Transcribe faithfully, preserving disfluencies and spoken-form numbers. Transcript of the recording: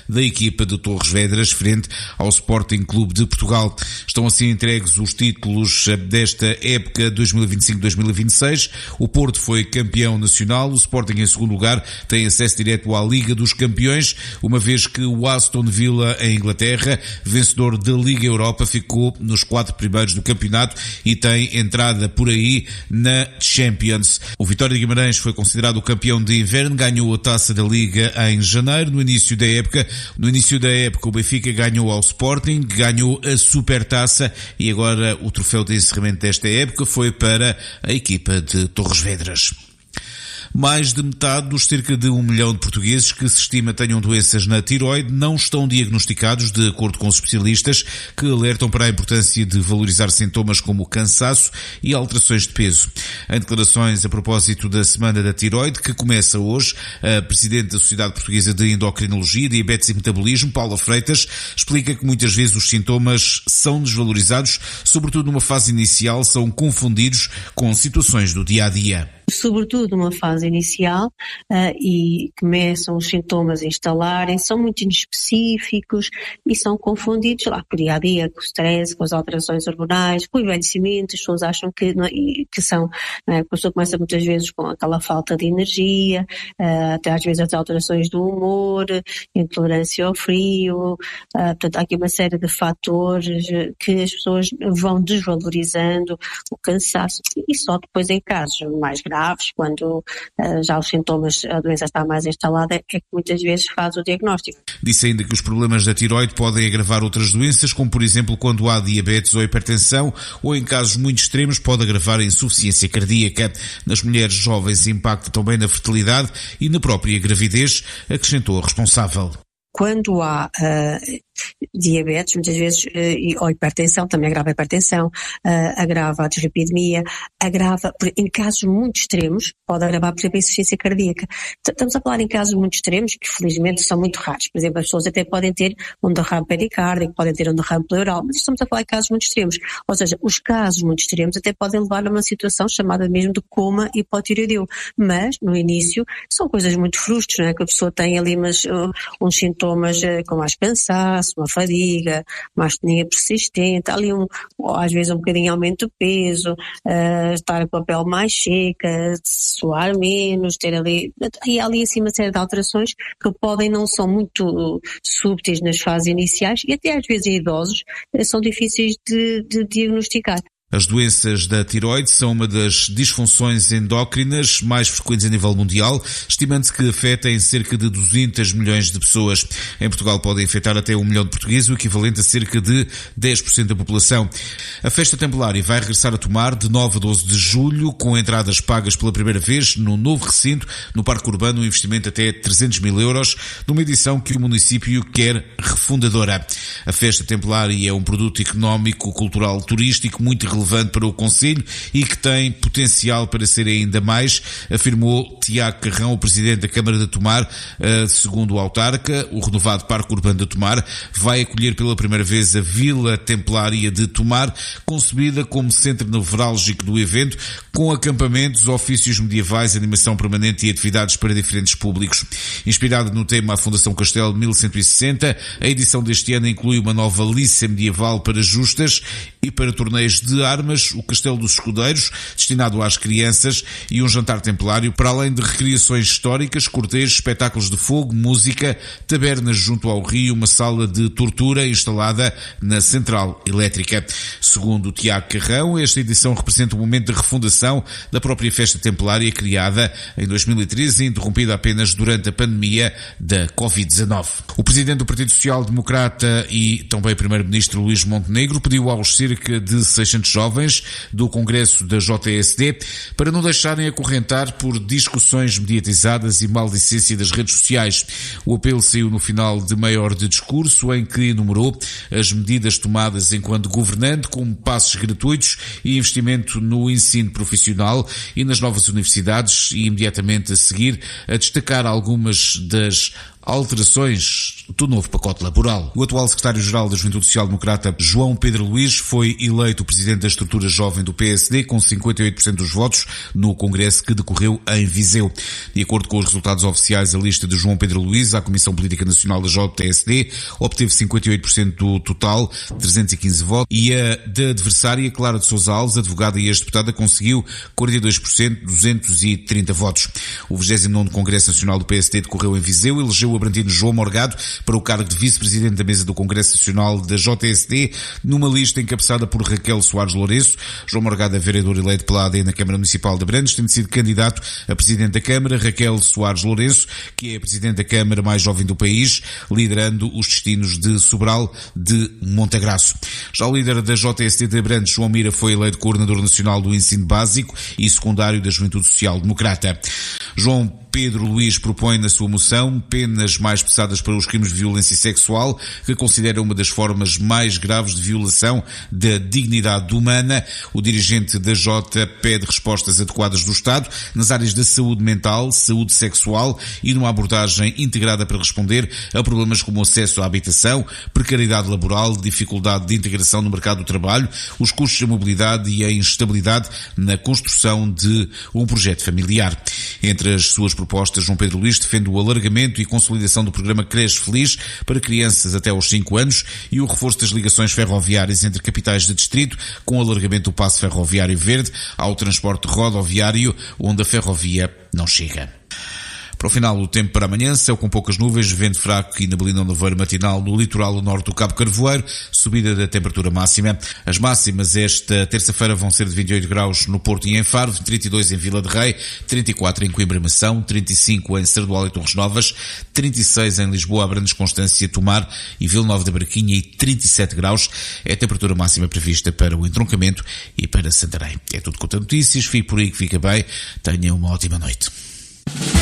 da equipa de Torres Vedras frente ao Sporting Clube de Portugal. Estão assim entregues os títulos desta época dois mil e vinte e cinco dois mil e vinte e seis. O Porto foi campeão nacional, o Sporting em segundo lugar tem acesso direto à Liga dos Campeões, uma vez que o Aston Villa em Inglaterra, vencedor da Liga Europa, ficou nos quatro primeiros do campeonato e tem entrada por aí na Champions. O Vitória de Guimarães foi considerado o campeão de inverno, ganhou a Taça da Liga em janeiro, no início da época. No início da época o Benfica ganhou ao Sporting, ganhou a Supertaça e agora o troféu de encerramento desta época foi para a equipa de Torres Vedras. Mais de metade dos cerca de um milhão de portugueses que se estima tenham doenças na tiroide não estão diagnosticados, de acordo com os especialistas, que alertam para a importância de valorizar sintomas como cansaço e alterações de peso. Em declarações a propósito da Semana da Tiroide, que começa hoje, a Presidente da Sociedade Portuguesa de Endocrinologia, Diabetes e Metabolismo, Paula Freitas, explica que muitas vezes os sintomas são desvalorizados, sobretudo numa fase inicial, são confundidos com situações do dia-a-dia. Sobretudo numa fase inicial, uh, e começam os sintomas a instalarem, são muito inespecíficos e são confundidos lá com o dia-a-dia, com o stress, com as alterações hormonais, com o envelhecimento. As pessoas acham que, não, que são, né, a pessoa começa muitas vezes com aquela falta de energia, uh, até às vezes as alterações do humor, intolerância ao frio, uh, portanto há aqui uma série de fatores que as pessoas vão desvalorizando, o cansaço, e só depois em casos mais graves, quando uh, já os sintomas, a doença está mais instalada, é que muitas vezes faz o diagnóstico. Disse ainda que os problemas da tiroide podem agravar outras doenças, como por exemplo quando há diabetes ou hipertensão, ou em casos muito extremos pode agravar a insuficiência cardíaca. Nas mulheres jovens impacta também na fertilidade e na própria gravidez, acrescentou a responsável. Quando há uh, diabetes, muitas vezes, uh, ou hipertensão, também agrava a hipertensão, uh, agrava a dislipidemia, agrava, em casos muito extremos, pode agravar, por exemplo, a insuficiência cardíaca. Estamos a falar em casos muito extremos, que felizmente são muito raros. Por exemplo, as pessoas até podem ter um derrame pericárdico, podem ter um derrame pleural, mas estamos a falar em casos muito extremos. Ou seja, os casos muito extremos até podem levar a uma situação chamada mesmo de coma hipotireoideu. Mas, no início, são coisas muito frustras, não é? Que a pessoa tem ali umas, uh, uns sintomas com mais cansaço, uma fadiga, uma astenia persistente, ali um, às vezes um bocadinho aumento de peso, uh, estar com a pele mais seca, suar menos, ter ali, e ali assim uma série de alterações que podem, não são muito súbitas nas fases iniciais e até às vezes em idosos são difíceis de, de diagnosticar. As doenças da tiroide são uma das disfunções endócrinas mais frequentes a nível mundial, estimando-se que afetem cerca de duzentos milhões de pessoas. Em Portugal podem afetar até um milhão de portugueses, o equivalente a cerca de dez por cento da população. A Festa Templária vai regressar a Tomar de nove a doze de julho, com entradas pagas pela primeira vez no novo recinto, no Parque Urbano, um investimento até trezentos mil euros, numa edição que o município quer refundadora. A Festa Templária é um produto económico, cultural, turístico muito relevante para o concelho e que tem potencial para ser ainda mais, afirmou Tiago Carrão, o presidente da Câmara de Tomar. Segundo o autarca, o renovado Parque Urbano de Tomar vai acolher pela primeira vez a Vila Templária de Tomar, concebida como centro nevrálgico do evento, com acampamentos, ofícios medievais, animação permanente e atividades para diferentes públicos. Inspirado no tema A Fundação Castelo de mil cento e sessenta, a edição deste ano inclui uma nova liça medieval para justas e para torneios de armas, o Castelo dos Escudeiros, destinado às crianças, e um jantar templário, para além de recriações históricas, cortejos, espetáculos de fogo, música, tabernas junto ao rio, uma sala de tortura instalada na central elétrica. Segundo o Tiago Carrão, esta edição representa um momento de refundação da própria festa templária, criada em dois mil e treze e interrompida apenas durante a pandemia da covid dezanove. O presidente do Partido Social Democrata e também primeiro-ministro Luís Montenegro pediu aos cerca de seiscentos jovens do Congresso da J S D para não deixarem acorrentar por discussões mediatizadas e maldicência das redes sociais. O apelo saiu no final de meia hora de discurso, em que enumerou as medidas tomadas enquanto governante, como passos gratuitos e investimento no ensino profissional e nas novas universidades, e imediatamente a seguir a destacar algumas das alterações do novo pacote laboral. O atual secretário-geral da Juventude Social Democrata, João Pedro Luís, foi eleito presidente da estrutura jovem do P S D com cinquenta e oito por cento dos votos no congresso que decorreu em Viseu. De acordo com os resultados oficiais, a lista de João Pedro Luís à Comissão Política Nacional da J S D obteve cinquenta e oito por cento do total, trezentos e quinze votos, e a da adversária, Clara de Sousa Alves, advogada e ex-deputada, conseguiu quarenta e dois por cento, duzentos e trinta votos. O vigésimo nono Congresso Nacional do P S D decorreu em Viseu, elegeu o abrantino João Morgado para o cargo de vice-presidente da mesa do Congresso Nacional da J S D, numa lista encabeçada por Raquel Soares Lourenço. João Morgado é vereador eleito pela A D na Câmara Municipal de Abrantes, tendo sido candidato a presidente da Câmara. Raquel Soares Lourenço, que é a presidente da Câmara mais jovem do país, liderando os destinos de Sobral de Montagraço. Já o líder da J S D de Abrantes, João Mira, foi eleito coordenador nacional do ensino básico e secundário da Juventude Social Democrata. João Pedro Luís propõe na sua moção penas mais pesadas para os crimes de violência sexual, que considera uma das formas mais graves de violação da dignidade humana. O dirigente da Jota pede respostas adequadas do Estado nas áreas da saúde mental, saúde sexual e numa abordagem integrada para responder a problemas como o acesso à habitação, precariedade laboral, dificuldade de integração no mercado do trabalho, os custos da mobilidade e a instabilidade na construção de um projeto familiar. Entre as suas propostas, João Pedro Luís defende o alargamento e consolidação do programa Creche Feliz para crianças até aos cinco anos e o reforço das ligações ferroviárias entre capitais de distrito, com o alargamento do passo ferroviário verde ao transporte rodoviário, onde a ferrovia não chega. Para o final, o tempo para amanhã, céu com poucas nuvens, vento fraco e neblina ou nevoeiro matinal no litoral norte do Cabo Carvoeiro, subida da temperatura máxima. As máximas esta terça-feira vão ser de vinte e oito graus no Porto e em Faro, trinta e dois em Vila de Rei, trinta e quatro em Coimbra e Mação, trinta e cinco em Sardual e Torres Novas, trinta e seis em Lisboa, Abrantes, Constância, Tomar e Vila Nova da Barquinha e trinta e sete graus é a temperatura máxima prevista para o entroncamento e para Santarém. É tudo quanto a notícias, fique por aí que fica bem, tenha uma ótima noite.